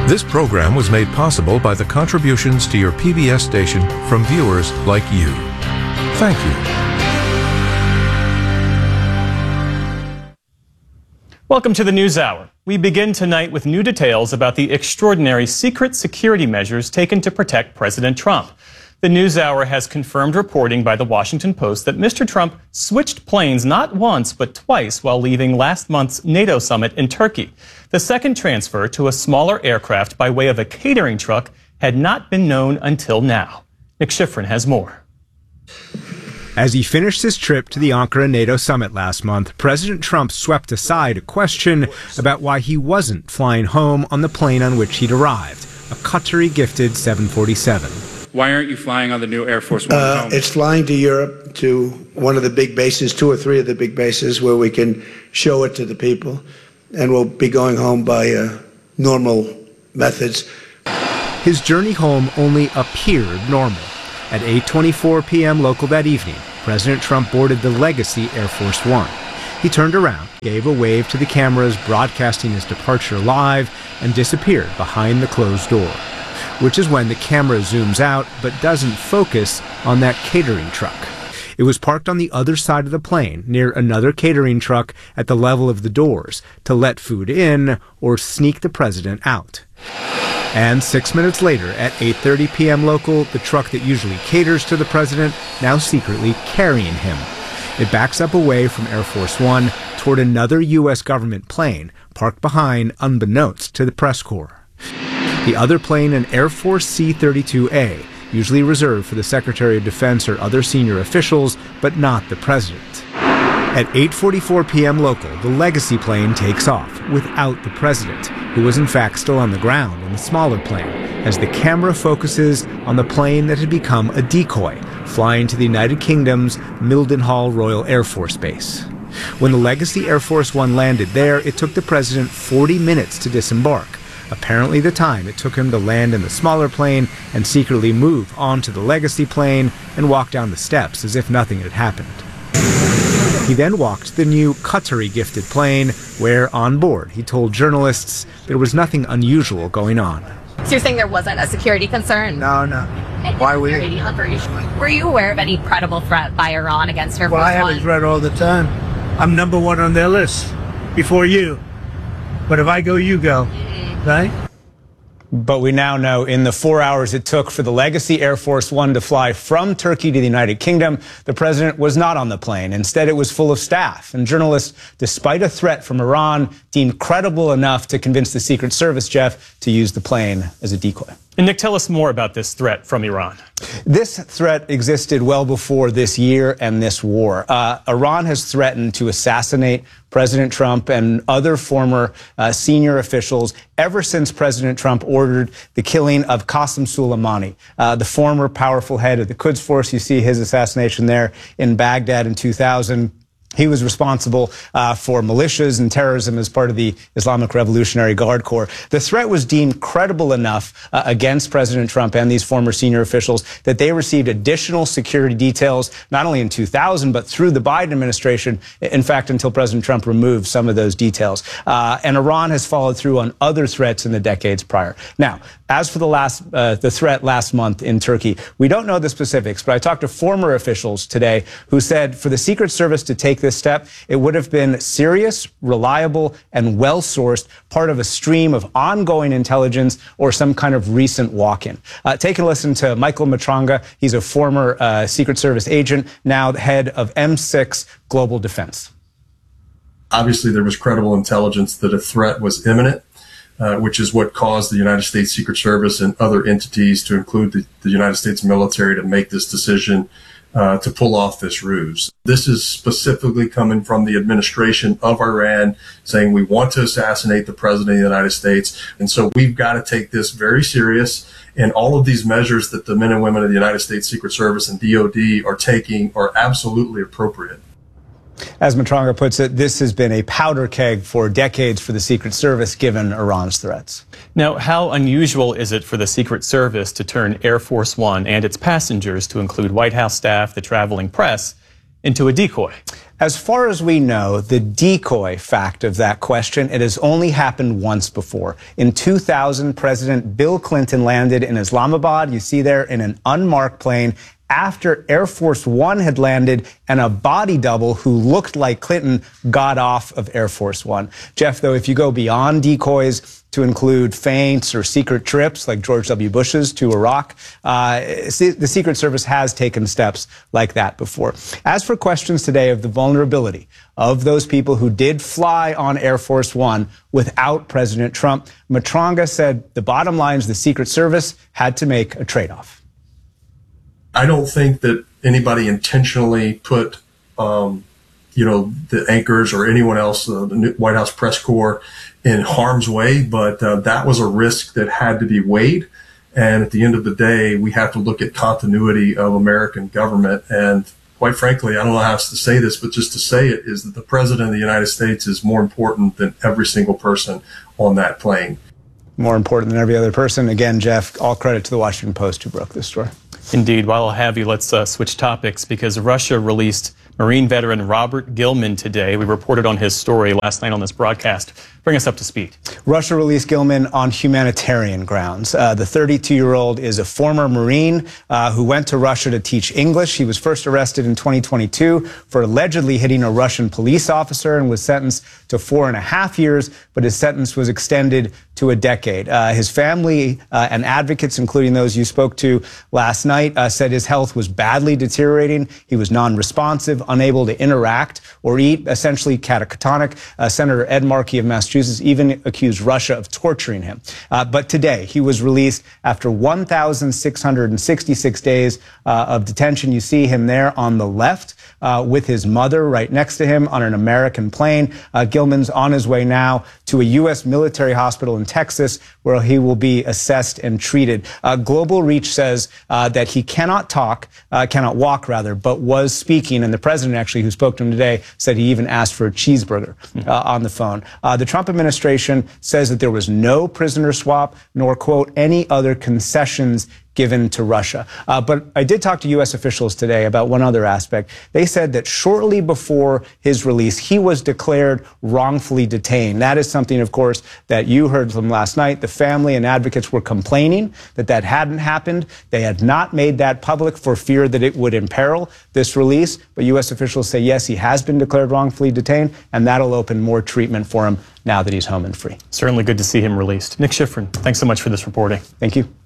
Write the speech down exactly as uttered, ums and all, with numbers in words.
This program was made possible by the contributions to your P B S station from viewers like you. Thank you. Welcome to the NewsHour. We begin tonight with new details about the extraordinary secret security measures taken to protect President Trump. The NewsHour has confirmed reporting by the Washington Post that Mister Trump switched planes not once but twice while leaving last month's NATO summit in Turkey. The second transfer to a smaller aircraft by way of a catering truck had not been known until now. Nick Schifrin has more. As he finished his trip to the Ankara NATO summit last month, President Trump swept aside a question about why he wasn't flying home on the plane on which he'd arrived, a Qatari-gifted seven forty-seven. Why aren't you flying on the new Air Force One uh, home? It's flying to Europe, to one of the big bases, two or three of the big bases, where we can show it to the people. And we'll be going home by uh, normal methods. His journey home only appeared normal. At eight twenty-four p.m. local that evening, President Trump boarded the Legacy Air Force One. He turned around, gave a wave to the cameras broadcasting his departure live, and disappeared behind the closed door. Which is when the camera zooms out but doesn't focus on that catering truck. It was parked on the other side of the plane, near another catering truck at the level of the doors, to let food in or sneak the president out. And six minutes later, at eight thirty p.m. local, the truck that usually caters to the president now secretly carrying him. It backs up away from Air Force One toward another U S government plane parked behind unbeknownst to the press corps. The other plane, an Air Force C thirty-two A, usually reserved for the Secretary of Defense or other senior officials, but not the president. At eight forty-four p.m. local, the Legacy plane takes off without the president, who was in fact still on the ground in the smaller plane, as the camera focuses on the plane that had become a decoy, flying to the United Kingdom's Mildenhall Royal Air Force Base. When the Legacy Air Force One landed there, it took the president forty minutes to disembark. Apparently the time it took him to land in the smaller plane and secretly move onto the Legacy plane and walk down the steps as if nothing had happened. He then walked the new Qatari-gifted plane, where on board he told journalists there was nothing unusual going on. So you're saying there wasn't a security concern? No, no. Why were you? Were you aware of any credible threat by Iran against Air Force Well, I have One? a threat all the time. I'm number one on their list before you. But if I go, you go. Right? But we now know in the four hours it took for the Legacy Air Force One to fly from Turkey to the United Kingdom, the president was not on the plane. Instead, it was full of staff. And journalists, despite a threat from Iran, deemed credible enough to convince the Secret Service, Jeff, to use the plane as a decoy. And Nick, tell us more about this threat from Iran. This threat existed well before this year and this war. Uh, Iran has threatened to assassinate President Trump and other former uh, senior officials ever since President Trump ordered the killing of Qasem Soleimani, uh, the former powerful head of the Quds Force. You see his assassination there in Baghdad in two thousand. He was responsible uh, for militias and terrorism as part of the Islamic Revolutionary Guard Corps. The threat was deemed credible enough uh, against President Trump and these former senior officials that they received additional security details, not only in two thousand, but through the Biden administration, in fact, until President Trump removed some of those details. Uh, and Iran has followed through on other threats in the decades prior. Now, as for the last, uh, the threat last month in Turkey, we don't know the specifics, but I talked to former officials today who said for the Secret Service to take this step, it would have been serious, reliable, and well-sourced, part of a stream of ongoing intelligence or some kind of recent walk-in. Uh, take a listen to Michael Matranga. He's a former uh, Secret Service agent, now the head of M six Global Defense. Obviously, there was credible intelligence that a threat was imminent. Uh, which is what caused the United States Secret Service and other entities, to include the, the United States military, to make this decision uh, to pull off this ruse. This is specifically coming from the administration of Iran saying we want to assassinate the president of the United States. And so we've got to take this very serious. And all of these measures that the men and women of the United States Secret Service and D O D are taking are absolutely appropriate. As Matranga puts it, this has been a powder keg for decades for the Secret Service, given Iran's threats. Now, how unusual is it for the Secret Service to turn Air Force One and its passengers, to include White House staff, the traveling press, into a decoy? As far as we know, the decoy fact of that question, it has only happened once before. In two thousand, President Bill Clinton landed in Islamabad, you see there, in an unmarked plane, after Air Force One had landed and a body double who looked like Clinton got off of Air Force One. Jeff, though, if you go beyond decoys to include feints or secret trips like George W. Bush's to Iraq, uh, the Secret Service has taken steps like that before. As for questions today of the vulnerability of those people who did fly on Air Force One without President Trump, Matranga said the bottom line is the Secret Service had to make a trade-off. I don't think that anybody intentionally put, um, you know, the anchors or anyone else, uh, the White House press corps, in harm's way, but uh, that was a risk that had to be weighed. And at the end of the day, we have to look at continuity of American government. And quite frankly, I don't know how else to say this, but just to say it, is that the President of the United States is more important than every single person on that plane. More important than every other person. Again, Jeff, all credit to the Washington Post who broke this story. Indeed. While I'll have you, let's uh, switch topics, because Russia released Marine veteran Robert Gilman today. We reported on his story last night on this broadcast. Bring us up to speed. Russia released Gilman on humanitarian grounds. Uh, the thirty-two-year-old is a former Marine uh, who went to Russia to teach English. He was first arrested in twenty twenty-two for allegedly hitting a Russian police officer and was sentenced to four and a half years, but his sentence was extended to a decade. Uh, his family uh, and advocates, including those you spoke to last night, uh, said his health was badly deteriorating. He was non-responsive, unable to interact or eat, essentially catatonic. Uh, Senator Ed Markey of Massachusetts even accused Russia of torturing him. Uh, but today, he was released after one thousand six hundred sixty-six days uh, of detention. You see him there on the left uh, with his mother right next to him on an American plane. Uh, Gilman's on his way now to a U S military hospital in Texas, where he will be assessed and treated. Uh, Global Reach says uh, that he cannot talk, uh, cannot walk rather, but was speaking. And the president actually, who spoke to him today, said he even asked for a cheeseburger uh, on the phone. Uh, the Trump administration says that there was no prisoner swap, nor, quote, any other concessions given to Russia. Uh, but I did talk to U S officials today about one other aspect. They said that shortly before his release, he was declared wrongfully detained. That is something, of course, that you heard from last night. The family and advocates were complaining that that hadn't happened. They had not made that public for fear that it would imperil this release. But U S officials say, yes, he has been declared wrongfully detained, and that'll open more treatment for him now that he's home and free. Certainly good to see him released. Nick Schifrin, thanks so much for this reporting. Thank you.